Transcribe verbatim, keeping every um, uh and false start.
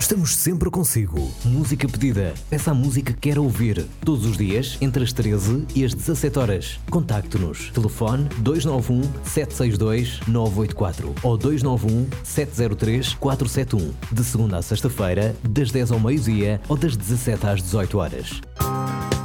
Estamos sempre consigo. Música pedida. Peça a música que quer ouvir. Todos os dias, entre as treze e as dezassete horas. Contacte-nos. Telefone dois nove um, sete seis dois, nove oito quatro ou dois nove um, sete zero três, quatro sete um. De segunda a sexta-feira, das dez ao meio-dia ou das dezassete às dezoito horas.